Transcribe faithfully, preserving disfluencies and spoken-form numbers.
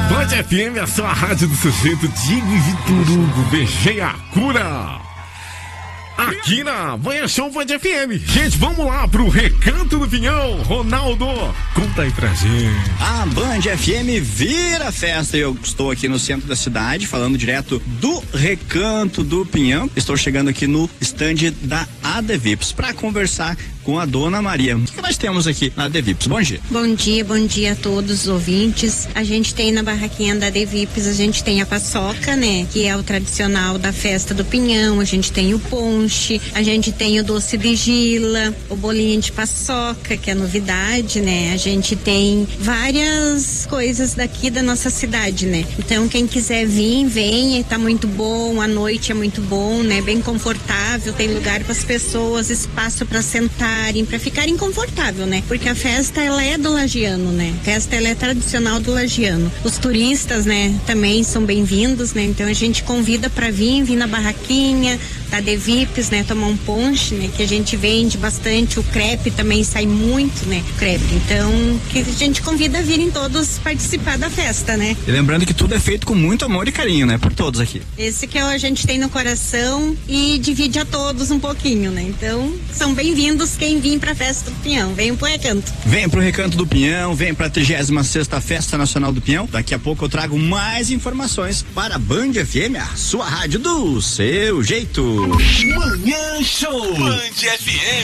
Band F M, a sua rádio do sujeito Diego e Vitor Hugo, beijei a cura. Aqui na Manhã Show Band F M. Gente, vamos lá pro Recanto do Pinhão. Ronaldo, conta aí pra gente. A Band F M vira festa. Eu estou aqui no centro da cidade, falando direto do Recanto do Pinhão. Estou chegando aqui no stand da Adevips para conversar com a dona Maria. O que nós temos aqui na Adevips? Bom dia. Bom dia, bom dia a todos os ouvintes. A gente tem na barraquinha da Adevips, a gente tem a paçoca, né? Que é o tradicional da festa do Pinhão. A gente tem o ponche, a gente tem o doce de gila, o bolinho de paçoca, que é novidade, né? A gente tem várias coisas daqui da nossa cidade, né? Então quem quiser vir, venha, tá muito bom, a noite é muito bom, né? Bem confortável, tem lugar para as pessoas, espaço para sentar, para ficarem confortável, né? Porque a festa, ela é do lagiano, né? A festa, ela é tradicional do lagiano. Os turistas, né, também são bem-vindos, né? Então a gente convida para vir, vir na barraquinha da Adevips, né? Tomar um ponche, né? Que a gente vende bastante. O crepe também sai muito, né? O crepe. Então, que a gente convida a virem todos participar da festa, né? E lembrando que tudo é feito com muito amor e carinho, né? Por todos aqui. Esse que a gente tem no coração e divide a todos um pouquinho, né? Então, são bem-vindos quem vir pra Festa do Pinhão. Venham pro Recanto. Vem pro Recanto do Pinhão, vem pra trigésima sexta Festa Nacional do Pinhão. Daqui a pouco eu trago mais informações para a Band F M, a sua rádio do seu jeito. Manhã Show Band F M.